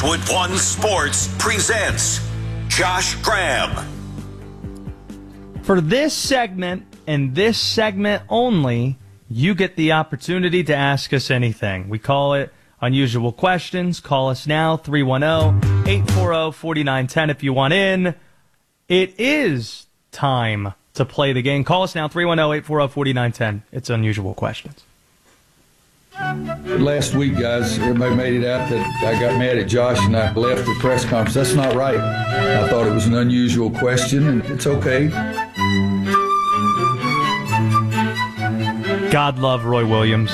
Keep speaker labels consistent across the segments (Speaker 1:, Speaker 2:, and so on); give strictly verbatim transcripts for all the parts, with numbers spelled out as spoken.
Speaker 1: Westwood One Sports presents Josh Graham.
Speaker 2: For this segment and this segment only, you get the opportunity to ask us anything. We call it Unusual Questions. Call us now, three one zero, eight four zero, four nine one zero if you want in. It is time to play the game. Call us now, three one zero, eight four zero, four nine one zero. It's Unusual Questions.
Speaker 3: Last week, guys, everybody made it out that I got mad at Josh and I left the press conference. That's not right. I thought it was an unusual question, and it's okay.
Speaker 2: God love Roy Williams.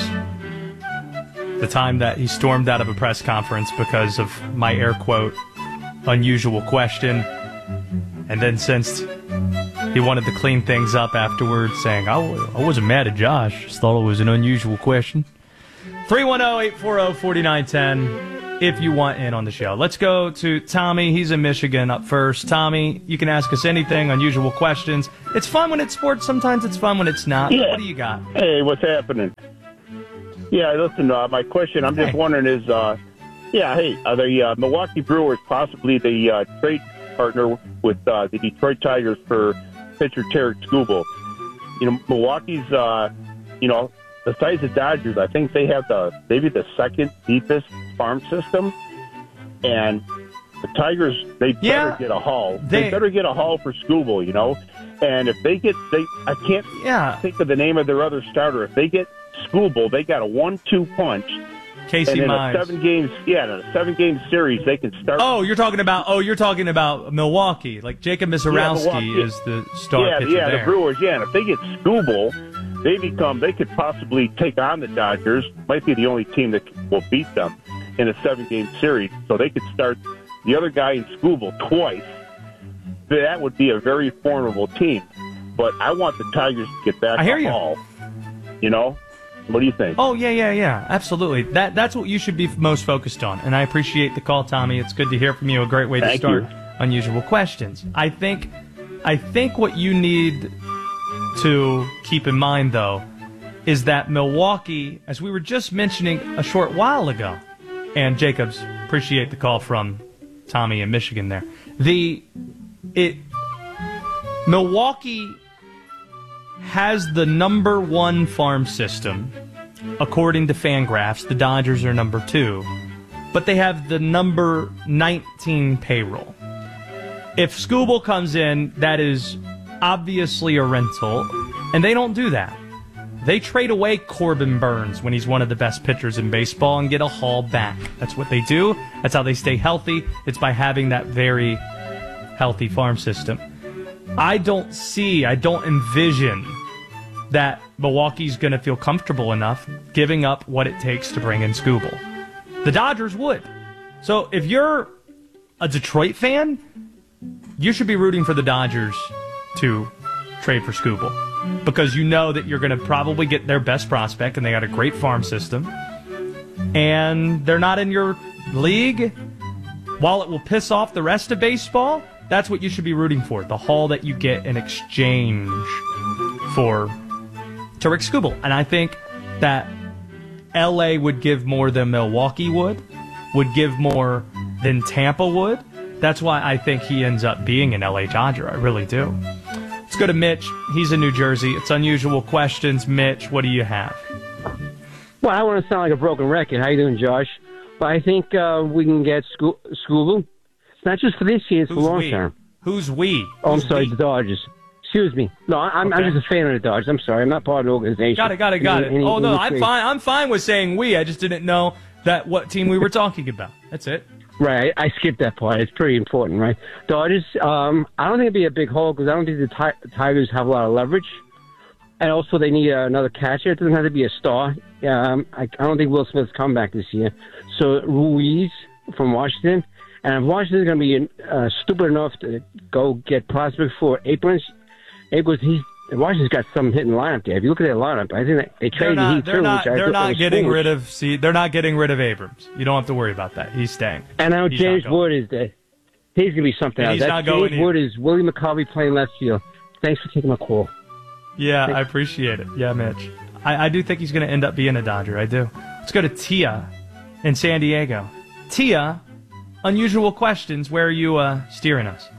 Speaker 2: The time that he stormed out of a press conference because of my air quote, unusual question. And then since he wanted to clean things up afterwards, saying, I, w- I wasn't mad at Josh, just thought it was an unusual question. three one zero, eight four zero, four nine one zero if you want in on the show. Let's go to Tommy. He's in Michigan up first. Tommy, you can ask us anything, unusual questions. It's fun when it's sports. Sometimes it's fun when it's not.
Speaker 4: Yeah.
Speaker 2: What do you got?
Speaker 4: Hey, what's happening? Yeah, listen, uh, my question, I'm just
Speaker 2: Hey.
Speaker 4: wondering is, uh, yeah, hey, are the uh, Milwaukee Brewers possibly the uh, trade partner with uh, the Detroit Tigers for pitcher Tarek Skubal? You know, Milwaukee's, uh, you know, the size of Dodgers, I think they have the maybe the second deepest farm system, and the Tigers, they
Speaker 2: Yeah,
Speaker 4: better get a haul.
Speaker 2: they-
Speaker 4: They, better get a haul for Skubal, you know. And if they get, they I can't
Speaker 2: Yeah.
Speaker 4: think of the name of their other starter. If they get Skubal, they got a one-two punch.
Speaker 2: Casey
Speaker 4: and in
Speaker 2: Mize.
Speaker 4: a seven games, yeah, in a seven-game series, they can start.
Speaker 2: Oh, you're talking about oh, you're talking about Milwaukee. Like Jacob Mizorowski
Speaker 4: Milwaukee.
Speaker 2: is the star
Speaker 4: yeah,
Speaker 2: pitcher
Speaker 4: yeah,
Speaker 2: there.
Speaker 4: the Brewers. Yeah, and if they get Skubal, they become. They could possibly take on the Dodgers. Might be the only team that will beat them in a seven-game series. So they could start the other guy in Skubal twice. That would be a very formidable team. But I want the Tigers to get back
Speaker 2: I hear
Speaker 4: the
Speaker 2: you.
Speaker 4: haul. You know, what do you think?
Speaker 2: Oh, yeah, yeah, yeah. Absolutely. That That's what you should be most focused on. And I appreciate the call, Tommy. It's good to hear from you. A great way to
Speaker 4: Thank
Speaker 2: start
Speaker 4: you.
Speaker 2: Unusual Questions. I think, I think what you need to keep in mind, though, is that Milwaukee, as we were just mentioning a short while ago, and Jacobs, appreciate the call from Tommy in Michigan there. The, it, Milwaukee has the number one farm system, according to Fangraphs. The Dodgers are number two, but they have the number nineteen payroll. If Skubal comes in, that is obviously a rental, and they don't do that. They trade away Corbin Burns when he's one of the best pitchers in baseball and get a haul back. That's what they do. That's how they stay healthy. It's by having that very healthy farm system. I don't see, I don't envision that Milwaukee's going to feel comfortable enough giving up what it takes to bring in Skubal. The Dodgers would. So if you're a Detroit fan, you should be rooting for the Dodgers to trade for Skubal, because you know that you're going to probably get their best prospect, and they got a great farm system, and they're not in your league. While it will piss off the rest of baseball, that's what you should be rooting for, the haul that you get in exchange for Tarek Skubal. And I think that L A would give more than Milwaukee would, would give more than Tampa would. That's why I think he ends up being an L A Dodger. I really do. Let's go to Mitch. He's in New Jersey. It's Unusual Questions. Mitch, what do you have?
Speaker 5: Well, I want to sound like a broken record. How you doing, Josh? But I think uh, we can get Sco- Skubal. It's not just for this year, it's
Speaker 2: Who's
Speaker 5: for long
Speaker 2: we?
Speaker 5: term.
Speaker 2: Who's we?
Speaker 5: Oh, I'm
Speaker 2: Who's
Speaker 5: sorry,
Speaker 2: we?
Speaker 5: the Dodgers. Excuse me. No, I'm,
Speaker 2: Okay.
Speaker 5: I'm just a fan of the Dodgers. I'm sorry. I'm not part of the organization.
Speaker 2: Got it, got it, got it.
Speaker 5: Any- any-
Speaker 2: Oh, no,
Speaker 5: any
Speaker 2: I'm
Speaker 5: trade.
Speaker 2: fine. I'm fine with saying we. I just didn't know that what team we were talking about. That's it.
Speaker 5: Right, I skipped that part. It's pretty important, right? Dodgers, um, I don't think it'd be a big hole because I don't think the Ti- Tigers have a lot of leverage. And also, they need uh, another catcher. It doesn't have to be a star. Um, I, I don't think Will Smith's come back this year. So Ruiz from Washington. And if Washington's going to be uh, stupid enough to go get prospect for Abrams, Abrams, he's Washington's got some hitting lineup there. If you look at their lineup, I think that they
Speaker 2: They're
Speaker 5: traded
Speaker 2: not,
Speaker 5: Heath
Speaker 2: they're
Speaker 5: too,
Speaker 2: not,
Speaker 5: which I
Speaker 2: they're
Speaker 5: thought
Speaker 2: not
Speaker 5: was
Speaker 2: getting
Speaker 5: foolish.
Speaker 2: rid of, see, they're not getting rid of Abrams. You don't have to worry about that. He's staying.
Speaker 5: And now
Speaker 2: He's
Speaker 5: James
Speaker 2: not going.
Speaker 5: Wood is there. He's going to be something
Speaker 2: And
Speaker 5: else.
Speaker 2: he's
Speaker 5: That
Speaker 2: not going
Speaker 5: James Wood is Willie McCovey playing left field. Thanks for taking my call.
Speaker 2: Yeah, I appreciate it. Yeah, Mitch. I, I do think he's going to end up being a Dodger. I do. Let's go to Tia in San Diego. Tia, unusual questions. Where are you uh, steering us?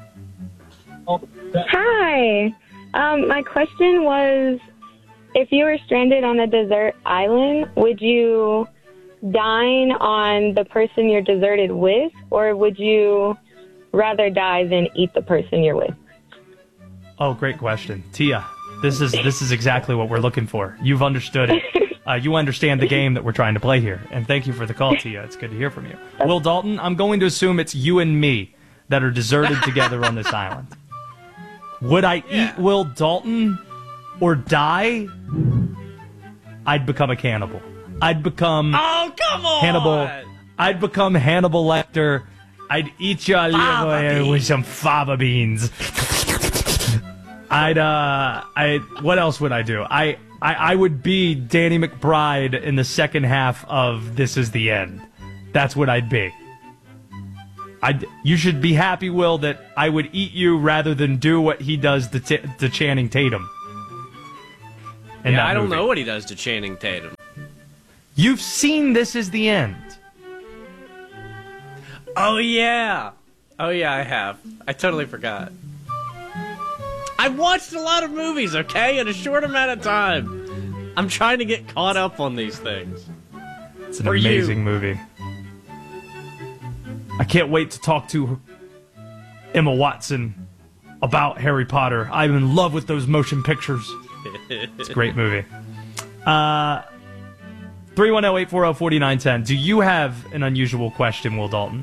Speaker 6: Hi. Um, my question was, if you were stranded on a desert island, would you dine on the person you're deserted with, or would you rather die than eat the person you're with?
Speaker 2: Oh, great question. Tia, this is this is exactly what we're looking for. You've understood it. Uh, you understand the game that we're trying to play here. And thank you for the call, Tia. It's good to hear from you. Will Dalton, I'm going to assume it's you and me that are deserted together on this island. Would I
Speaker 7: Yeah.
Speaker 2: eat Will Dalton or die? I'd become a cannibal. I'd become
Speaker 7: Oh, come on!
Speaker 2: Hannibal. I'd become Hannibal Lecter. I'd eat your
Speaker 7: Fava
Speaker 2: liver with
Speaker 7: beans.
Speaker 2: some fava beans. I'd uh, I what else would I do? I, I I would be Danny McBride in the second half of This Is the End. That's what I'd be. I you should be happy, Will, that I would eat you rather than do what he does to, t- to Channing Tatum. in
Speaker 7: Yeah,
Speaker 2: that
Speaker 7: I don't
Speaker 2: movie.
Speaker 7: know what he does to Channing Tatum.
Speaker 2: You've seen This Is the End.
Speaker 7: Oh, yeah. Oh, yeah, I have. I totally forgot. I've watched a lot of movies, okay, in a short amount of time. I'm trying to get caught up on these things.
Speaker 2: It's an
Speaker 7: For
Speaker 2: amazing
Speaker 7: you.
Speaker 2: movie. I can't wait to talk to Emma Watson about Harry Potter. I'm in love with those motion pictures. It's a great movie. Uh, three one zero, eight four zero, four nine one zero. Do you have an unusual question, Will Dalton?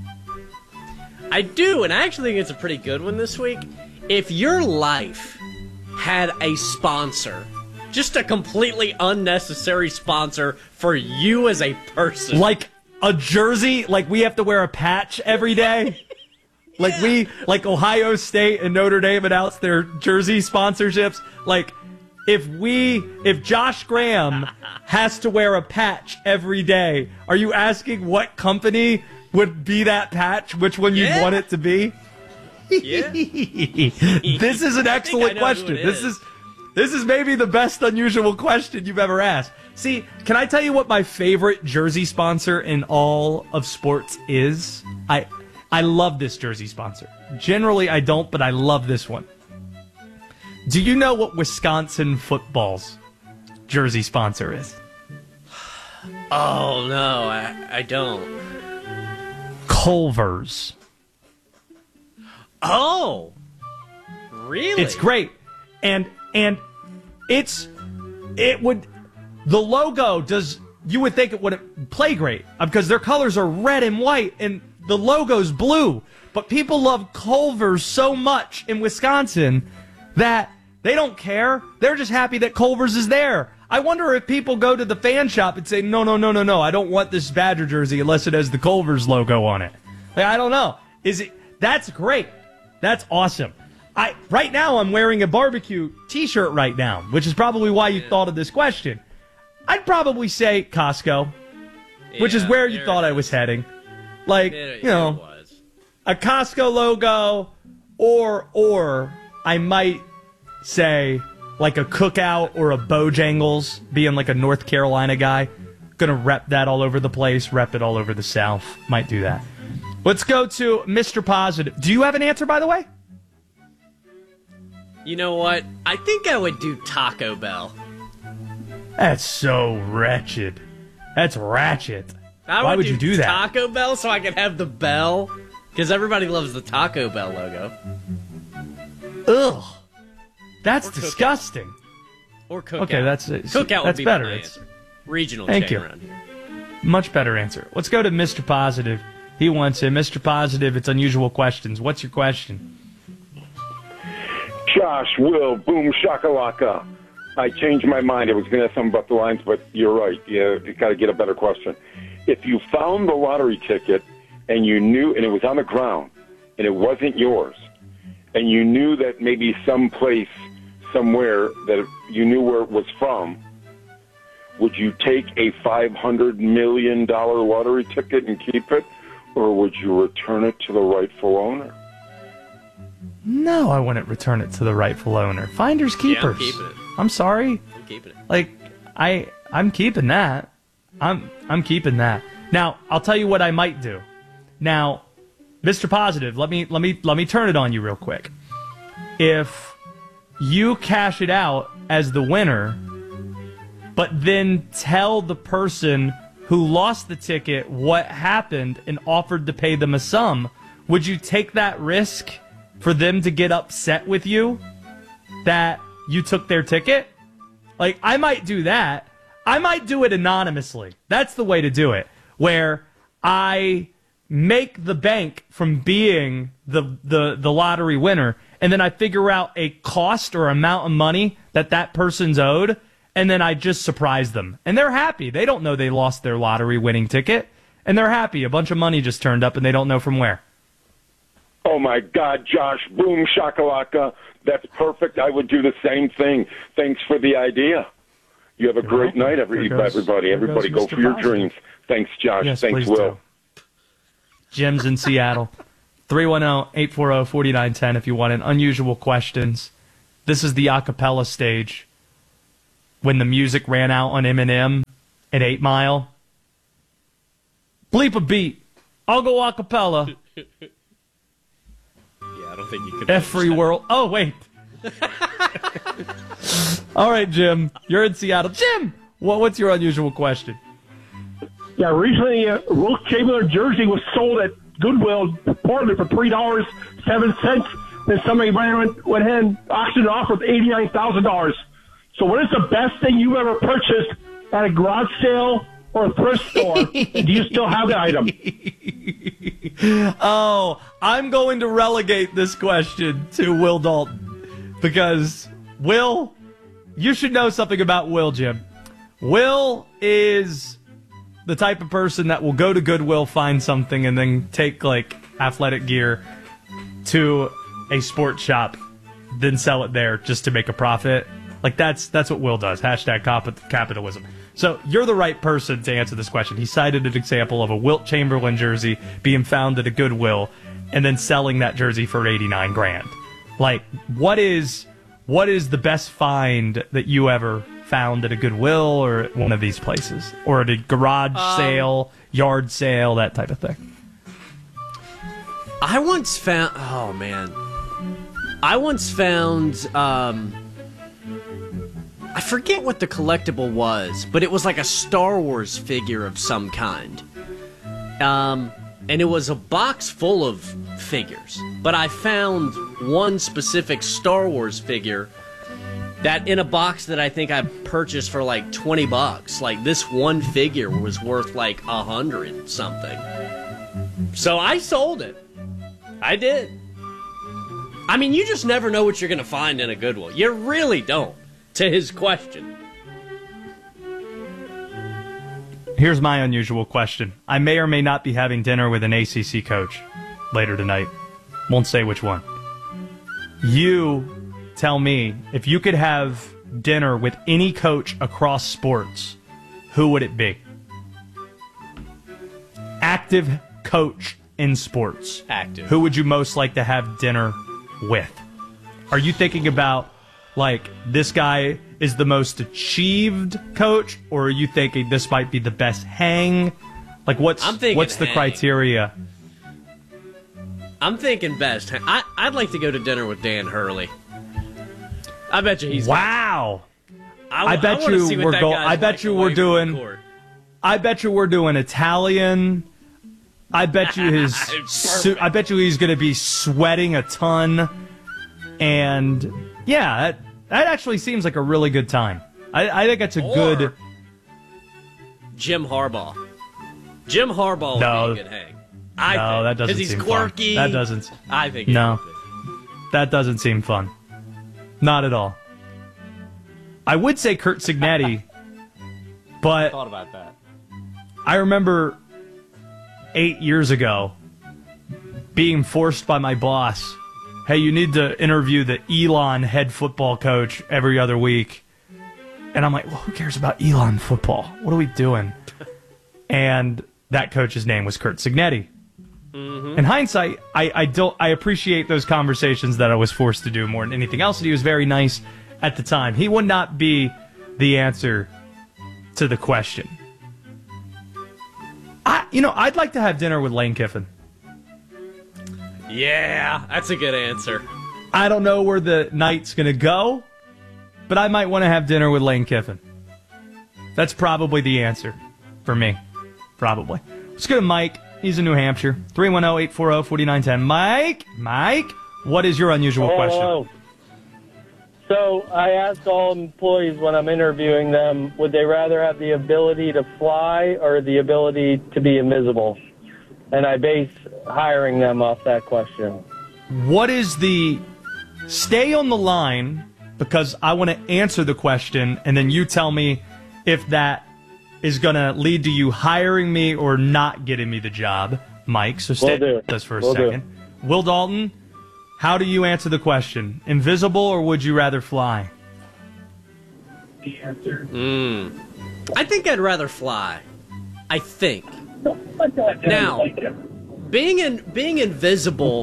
Speaker 7: I do, and I actually think it's a pretty good one this week. If your life had a sponsor, just a completely unnecessary sponsor for you as a person.
Speaker 2: Like a jersey? Like we have to wear a patch every day? Like we, like Ohio State and Notre Dame announce their jersey sponsorships. Like if we, if Josh Graham has to wear a patch every day, are you asking what company would be that patch? Which one
Speaker 7: Yeah.
Speaker 2: you'd want it to be?
Speaker 7: Yeah.
Speaker 2: This is an excellent
Speaker 7: I know
Speaker 2: question.
Speaker 7: who it
Speaker 2: This
Speaker 7: is.
Speaker 2: is this is maybe the best unusual question you've ever asked. See, can I tell you what my favorite jersey sponsor in all of sports is? I I love this jersey sponsor. Generally, I don't, but I love this one. Do you know what Wisconsin football's jersey sponsor is?
Speaker 7: Oh, no, I, I don't.
Speaker 2: Culver's.
Speaker 7: Oh! Really?
Speaker 2: It's great. And and it's it would the logo does you would think it would play great because their colors are red and white and the logo's blue. But people love Culver's so much in Wisconsin that they don't care. They're just happy that Culver's is there. I wonder if people go to the fan shop and say, no, no, no, no, no, I don't want this Badger jersey unless it has the Culver's logo on it. Like, I don't know. Is it? That's great. That's awesome. I right now I'm wearing a barbecue T-shirt right now, which is probably why you thought of this question. I'd probably say Costco, which is
Speaker 7: Yeah,
Speaker 2: where you
Speaker 7: there
Speaker 2: thought
Speaker 7: it
Speaker 2: I was
Speaker 7: is.
Speaker 2: heading. Like,
Speaker 7: There-
Speaker 2: you
Speaker 7: there
Speaker 2: know,
Speaker 7: it was.
Speaker 2: a Costco logo, or or I might say like a Cookout or a Bojangles, being like a North Carolina guy. Gonna rep that all over the place, rep it all over the South. Might do that. Let's go to Mister Positive. Do you have an answer, by the way?
Speaker 7: You know what? I think I would do Taco Bell.
Speaker 2: That's so wretched. That's ratchet.
Speaker 7: I
Speaker 2: Why
Speaker 7: would,
Speaker 2: would
Speaker 7: do
Speaker 2: you do that?
Speaker 7: Taco Bell so I could have the bell. Because everybody loves the Taco Bell logo.
Speaker 2: Ugh. That's
Speaker 7: Or Cookout.
Speaker 2: disgusting.
Speaker 7: Or Cookout.
Speaker 2: Okay, that's
Speaker 7: Cookout would
Speaker 2: that's
Speaker 7: be
Speaker 2: better.
Speaker 7: my
Speaker 2: It's
Speaker 7: answer. Regional
Speaker 2: Thank
Speaker 7: chain
Speaker 2: you.
Speaker 7: around here.
Speaker 2: much better answer. Let's go to Mister Positive. He wants it. Mister Positive, it's unusual questions. What's your question?
Speaker 8: Josh, Will, boom, shakalaka. I changed my mind. I was going to have something about the lines, but you're right. You, you got to get a better question. If you found the lottery ticket and you knew, and it was on the ground, and it wasn't yours, and you knew that maybe someplace, somewhere that you knew where it was from, would you take a five hundred million dollars lottery ticket and keep it, or would you return it to the rightful owner?
Speaker 2: No, I wouldn't return it to the rightful owner. Finders
Speaker 7: Yeah, I'm
Speaker 2: keepers.
Speaker 7: keeping it.
Speaker 2: I'm sorry.
Speaker 7: I'm keeping it.
Speaker 2: Like, I, I'm keeping that. I'm, I'm keeping that. Now, I'll tell you what I might do. Now, Mister Positive, let me let me let me turn it on you real quick. If you cash it out as the winner, but then tell the person who lost the ticket what happened and offered to pay them a sum, would you take that risk for them to get upset with you that you took their ticket? Like, I might do that. I might do it anonymously. That's the way to do it, where I make the bank from being the, the, the lottery winner, and then I figure out a cost or amount of money that that person's owed, and then I just surprise them. And they're happy. They don't know they lost their lottery winning ticket, and they're happy. A bunch of money just turned up, and they don't know from where.
Speaker 8: Oh, my God, Josh, boom, shakalaka. That's perfect. I would do the same thing. Thanks for the idea. You have a great night, every,
Speaker 2: goes-
Speaker 8: everybody.
Speaker 2: there goes
Speaker 8: Everybody go
Speaker 2: Mister
Speaker 8: for your
Speaker 2: Positive.
Speaker 8: dreams. Thanks, Josh.
Speaker 2: Yes,
Speaker 8: Thanks,
Speaker 2: please
Speaker 8: Will.
Speaker 2: do. Jim's in Seattle. three one zero, eight four zero, four nine one zero if you want an unusual questions. This is the acapella stage. When the music ran out on Eminem at eight mile. Bleep a beat. I'll go acapella.
Speaker 7: Yeah, I don't think you could.
Speaker 2: Every world. Oh, wait. All right, Jim. You're in Seattle. Jim, what, what's your unusual question?
Speaker 9: Yeah, recently a Wilt Chamberlain jersey was sold at Goodwill, Portland, for three dollars and seven cents. Then somebody ran, went, went ahead and auctioned it off with eighty-nine thousand dollars. So what is the best thing you've ever purchased at a garage sale or a thrift store? And do you still have the item?
Speaker 2: Oh, I'm going to relegate this question to Will Dalton because Will, you should know something about Will, Jim. Will is the type of person that will go to Goodwill, find something, and then take, like, athletic gear to a sports shop, then sell it there just to make a profit. Like, that's that's what Will does. Hashtag cap- capitalism. So you're the right person to answer this question. He cited an example of a Wilt Chamberlain jersey being found at a Goodwill and then selling that jersey for eighty-nine grand. Like, what is what is the best find that you ever found at a Goodwill or at one of these places? Or at a garage
Speaker 7: Um,
Speaker 2: sale, yard sale, that type of thing?
Speaker 7: I once found. Oh man, I once found. Um, I forget what the collectible was, but it was like a Star Wars figure of some kind. Um, and it was a box full of figures. But I found one specific Star Wars figure that in a box that I think I purchased for like twenty bucks. Like, this one figure was worth like a hundred something. So I sold it. I did. I mean, you just never know what you're going to find in a Goodwill. You really don't. To his question.
Speaker 2: Here's my unusual question. I may or may not be having dinner with an A C C coach later tonight. Won't say which one. You tell me, if you could have dinner with any coach across sports, who would it be? Active coach in sports.
Speaker 7: Active.
Speaker 2: Who would you most like to have dinner with? Are you thinking about, like, this guy is the most achieved coach, or are you thinking this might be the best hang? Like, what's
Speaker 7: I'm thinking
Speaker 2: what's the
Speaker 7: hang.
Speaker 2: criteria?
Speaker 7: I'm thinking best. I, I'd like to go to dinner with Dan Hurley. I bet you he's.
Speaker 2: Wow.
Speaker 7: I,
Speaker 2: I bet
Speaker 7: wanna
Speaker 2: you
Speaker 7: see what
Speaker 2: we're
Speaker 7: that
Speaker 2: go-
Speaker 7: guy's
Speaker 2: I bet
Speaker 7: like
Speaker 2: you
Speaker 7: away
Speaker 2: we're
Speaker 7: from
Speaker 2: doing-
Speaker 7: the court.
Speaker 2: I bet you we're doing Italian. I bet you his. su- I bet you he's going to be sweating a ton, and yeah, that, that actually seems like a really good time. I, I think that's a
Speaker 7: Or
Speaker 2: good.
Speaker 7: Jim Harbaugh. Jim Harbaugh would
Speaker 2: No.
Speaker 7: be a good hang. I
Speaker 2: No,
Speaker 7: think,
Speaker 2: that doesn't
Speaker 7: he's
Speaker 2: seem fun.
Speaker 7: quirky.
Speaker 2: That doesn't.
Speaker 7: I think. he
Speaker 2: No.
Speaker 7: would be.
Speaker 2: That doesn't seem fun. Not at all. I would say Kurt Signetti, but
Speaker 7: Thought about that.
Speaker 2: I remember eight years ago being forced by my boss, hey, you need to interview the Elon head football coach every other week. And I'm like, well, who cares about Elon football? What are we doing? And that coach's name was Kurt Signetti. In hindsight, I, I don't I appreciate those conversations that I was forced to do more than anything else. And he was very nice at the time. He would not be the answer to the question. I, you know, I'd like to have dinner with Lane Kiffin.
Speaker 7: Yeah, that's a good answer.
Speaker 2: I don't know where the night's going to go, but I might want to have dinner with Lane Kiffin. That's probably the answer for me. Probably. Let's go to Mike. He's in New Hampshire. three one zero, eight four zero, four nine one zero. Mike? Mike? What is your unusual question?
Speaker 10: Hello. So I ask all employees when I'm interviewing them, would they rather have the ability to fly or the ability to be invisible? And I base hiring them off that question.
Speaker 2: What is the... Stay on the line, because I want to answer the question, and then you tell me if that is going to lead to you hiring me or not getting me the job, Mike. So stay with us for a
Speaker 10: Will
Speaker 2: second.
Speaker 10: do.
Speaker 2: Will Dalton, how do you answer the question? Invisible or would you rather fly?
Speaker 7: The answer. Mm. I think I'd rather fly. I think. Now, being in being invisible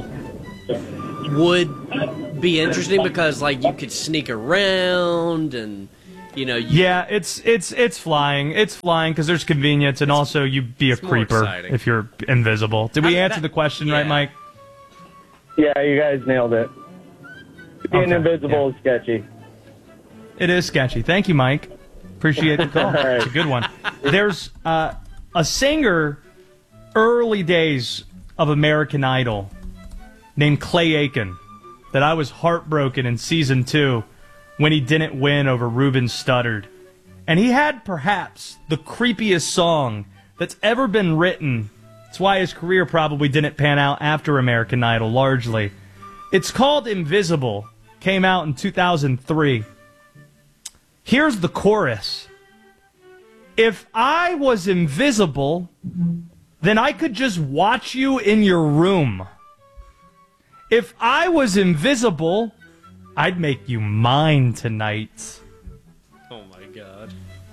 Speaker 7: would be interesting because, like, you could sneak around and, you know. You,
Speaker 2: yeah, it's it's it's flying. It's flying because there's convenience, and also you'd be a creeper
Speaker 7: exciting.
Speaker 2: if you're invisible. Did we
Speaker 7: I-
Speaker 2: answer
Speaker 7: that-
Speaker 2: the question
Speaker 7: yeah.
Speaker 2: right, Mike?
Speaker 10: Yeah, you guys nailed it. Being
Speaker 2: Okay,
Speaker 10: invisible is sketchy.
Speaker 2: It is sketchy. Thank you, Mike. Appreciate the call.
Speaker 10: All right.
Speaker 2: It's a good one. There's uh, a singer, early days of American Idol, named Clay Aiken, that I was heartbroken in season two when he didn't win over Ruben Studdard. And he had perhaps the creepiest song that's ever been written. That's why his career probably didn't pan out after American Idol, largely. It's called Invisible. Came out in two thousand three. Here's the chorus. If I was invisible, then I could just watch you in your room. If I was invisible, I'd make you mine tonight.
Speaker 7: Oh my God.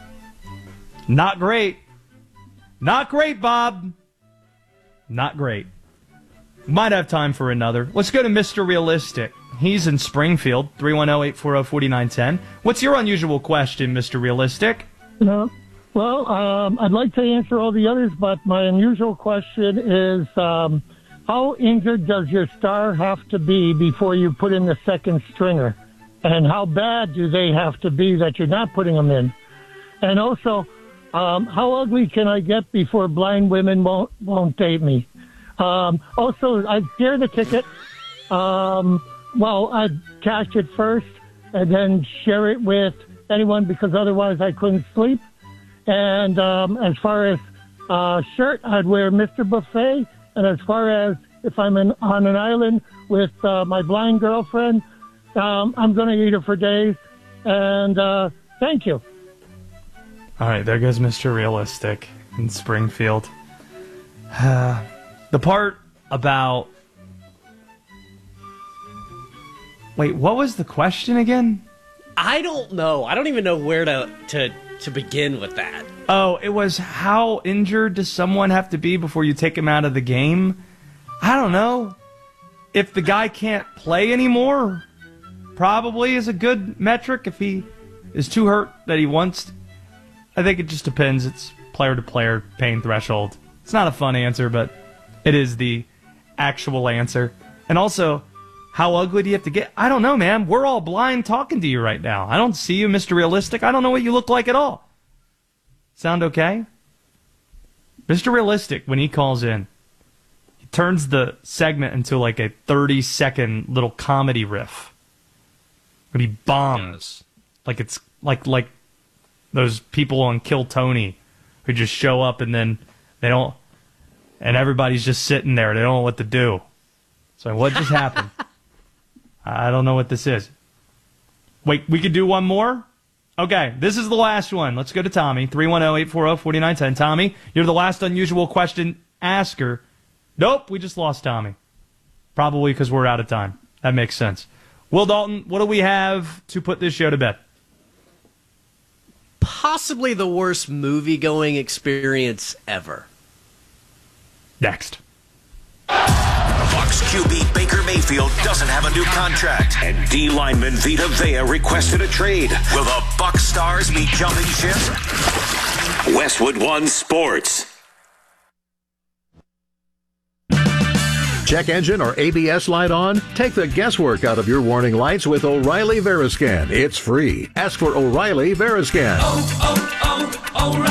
Speaker 2: Not great. Not great, Bob. Not great. Might have time for another. Let's go to Mister Realistic. He's in Springfield, three one zero, eight four zero, four nine one zero. What's your unusual question, Mister Realistic?
Speaker 11: No. Well, um, I'd like to answer all the others, but my unusual question is, um, how injured does your star have to be before you put in the second stringer? And how bad do they have to be that you're not putting them in? And also, um, how ugly can I get before blind women won't won't date me? Um, also, I'd share the ticket. Um, well, I'd cash it first and then share it with anyone because otherwise I couldn't sleep. And um, as far as uh, shirt, I'd wear Mister Buffet. And as far as if I'm in, on an island with uh, my blind girlfriend, um, I'm going to eat her for days. And uh, thank you.
Speaker 2: All right, there goes Mister Realistic in Springfield. Uh, the part about... Wait, what was the question again?
Speaker 7: I don't know. I don't even know where to to, to begin with that.
Speaker 2: Oh, it was how injured does someone have to be before you take him out of the game? I don't know. If the guy can't play anymore, probably is a good metric. If he is too hurt that he wants... I think it just depends. It's player to player, pain threshold. It's not a fun answer, but it is the actual answer. And also, how ugly do you have to get? I don't know, man. We're all blind talking to you right now. I don't see you, Mister Realistic. I don't know what you look like at all. Sound okay? Mister Realistic, when he calls in, he turns the segment into like a thirty-second little comedy riff. But he bombs. Like it's like like those people on Kill Tony who just show up and then they don't, and everybody's just sitting there. They don't know what to do. So what just happened? I don't know what this is. Wait, we could do one more? Okay, this is the last one. Let's go to Tommy, three one zero, eight four zero, four nine one zero. Tommy, you're the last unusual question asker. Nope, we just lost Tommy. Probably because we're out of time. That makes sense. Will Dalton, what do we have to put this show to bed?
Speaker 7: Possibly the worst movie-going experience ever.
Speaker 2: Next.
Speaker 1: Bucs Q B Baker Mayfield doesn't have a new contract, and D lineman Vita Vea requested a trade. Will the Bucs stars be jumping ship? Westwood One Sports.
Speaker 12: check engine or A B S light on? Take the guesswork out of your warning lights with O'Reilly Veriscan. It's free. Ask for O'Reilly Veriscan.
Speaker 13: Oh,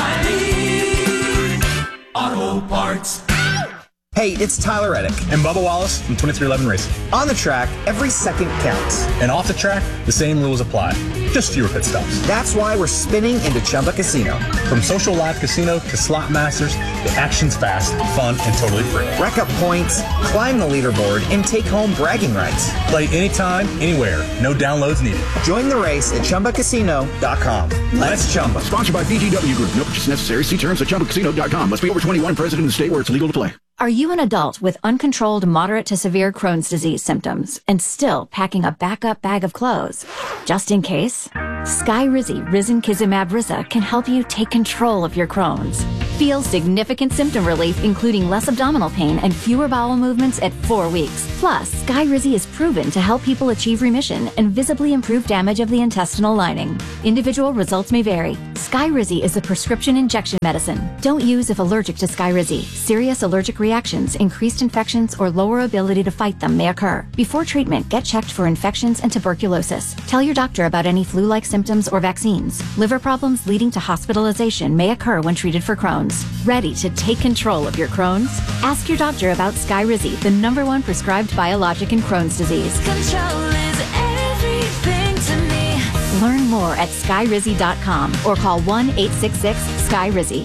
Speaker 13: oh, oh, O'Reilly Auto Parts.
Speaker 14: Hey, it's Tyler Reddick.
Speaker 15: And Bubba Wallace from twenty-three eleven Racing.
Speaker 14: On the track, every second counts.
Speaker 15: And off the track, the same rules apply. Just fewer pit stops.
Speaker 14: That's why we're spinning into Chumba Casino.
Speaker 15: From social live casino to slot masters, the action's fast, fun, and totally free.
Speaker 14: Rack up points, climb the leaderboard, and take home bragging rights.
Speaker 15: Play anytime, anywhere. No downloads needed.
Speaker 14: Join the race at Chumba Casino dot com. Let's Chumba.
Speaker 16: Sponsored by B G W Group. No purchase necessary. See terms at Chumba Casino dot com. Must be over twenty-one, present in the state where it's legal to play.
Speaker 17: Are you an adult with uncontrolled moderate to severe Crohn's disease symptoms and still packing a backup bag of clothes? Just in case, Skyrizi Risankizumab Risa can help you take control of your Crohn's. Feel significant symptom relief, including less abdominal pain and fewer bowel movements at four weeks. Plus, Skyrizi is proven to help people achieve remission and visibly improve damage of the intestinal lining. Individual results may vary. Skyrizi is a prescription injection medicine. Don't use if allergic to Skyrizi. Serious allergic reactions, increased infections, or lower ability to fight them may occur. Before treatment, get checked for infections and tuberculosis. Tell your doctor about any flu-like symptoms or vaccines. Liver problems leading to hospitalization may occur when treated for Crohn's. Ready to take control of your Crohn's? Ask your doctor about Skyrizi, the number one prescribed biologic in Crohn's disease.
Speaker 13: Control is everything to me.
Speaker 17: Learn more at Skyrizi dot com or call one eight six six Sky Rizi.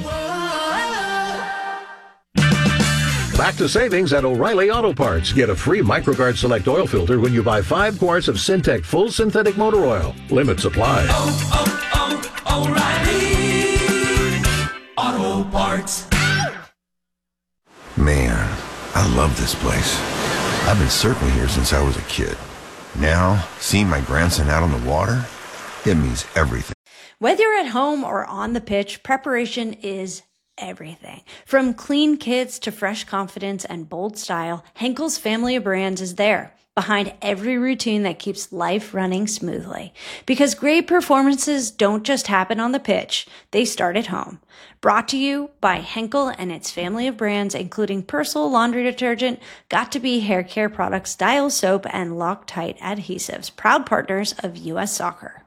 Speaker 12: Back to savings at O'Reilly Auto Parts. Get a free MicroGuard Select oil filter when you buy five quarts of Syntec Full Synthetic Motor Oil. Limits apply.
Speaker 13: Oh, oh, oh, O'Reilly Auto Parts.
Speaker 18: Man, I love this place. I've been surfing here since I was a kid. Now, seeing my grandson out on the water, it means everything.
Speaker 19: Whether you're at home or on the pitch, preparation is everything. From clean kits to fresh confidence and bold style, Henkel's family of brands is there, behind every routine that keeps life running smoothly. Because great performances don't just happen on the pitch, they start at home. Brought to you by Henkel and its family of brands, including Persil laundry detergent, Got2b hair care products, Dial soap, and Loctite adhesives, proud partners of U S Soccer.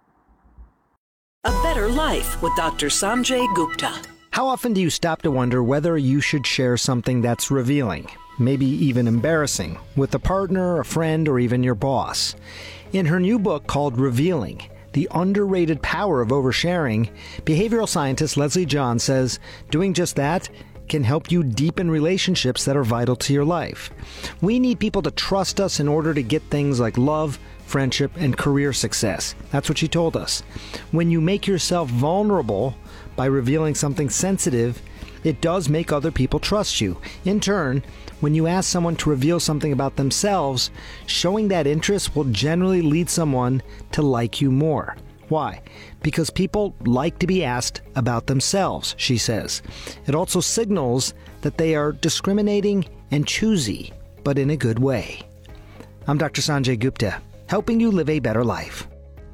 Speaker 20: A Better Life with Doctor Sanjay Gupta.
Speaker 21: How often do you stop to wonder whether you should share something that's revealing, maybe even embarrassing, with a partner, a friend, or even your boss? In her new book called Revealing, The Underrated Power of Oversharing, behavioral scientist Leslie John says doing just that can help you deepen relationships that are vital to your life. We need people to trust us in order to get things like love, friendship, and career success. That's what she told us. When you make yourself vulnerable by revealing something sensitive, it does make other people trust you. In turn, when you ask someone to reveal something about themselves, showing that interest will generally lead someone to like you more. Why? Because people like to be asked about themselves, she says. It also signals that they are discriminating and choosy, but in a good way. I'm Doctor Sanjay Gupta, helping you live a better life.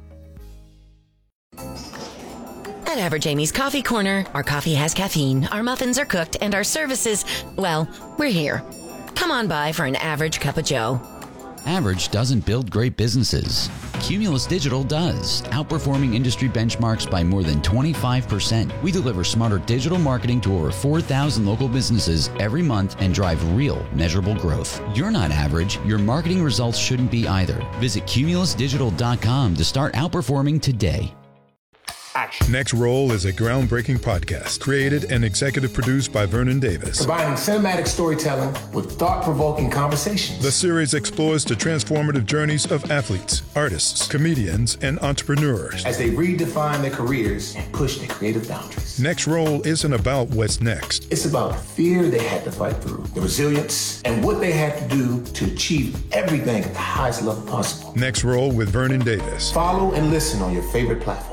Speaker 22: At Average Amy's Coffee Corner, our coffee has caffeine, our muffins are cooked, and our services, well, we're here. Come on by for an average cup of joe.
Speaker 23: Average doesn't build great businesses. Cumulus Digital does, outperforming industry benchmarks by more than twenty-five percent. We deliver smarter digital marketing to over four thousand local businesses every month and drive real, measurable growth. You're not average. Your marketing results shouldn't be either. Visit Cumulus Digital dot com to start outperforming today.
Speaker 24: Next Roll is a groundbreaking podcast created and executive produced by Vernon Davis.
Speaker 25: Combining cinematic storytelling with thought-provoking conversations.
Speaker 24: The series explores the transformative journeys of athletes, artists, comedians, and entrepreneurs
Speaker 25: as they redefine their careers and push their creative boundaries.
Speaker 24: Next Roll isn't about what's next.
Speaker 25: It's about the fear they had to fight through, the resilience, and what they had to do to achieve everything at the highest level possible.
Speaker 24: Next Roll with Vernon Davis.
Speaker 25: Follow and listen on your favorite platform.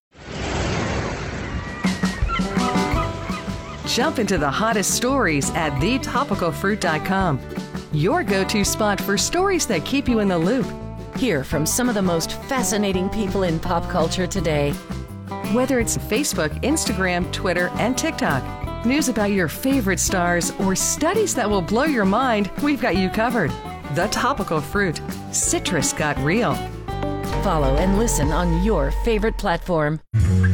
Speaker 26: Jump into the hottest stories at the topical fruit dot com. Your go-to spot for stories that keep you in the loop.
Speaker 22: Hear from some of the most fascinating people in pop culture today.
Speaker 26: Whether it's Facebook, Instagram, Twitter, and TikTok, news about your favorite stars, or studies that will blow your mind, we've got you covered. The Topical Fruit. Citrus got real.
Speaker 22: Follow and listen on your favorite platform.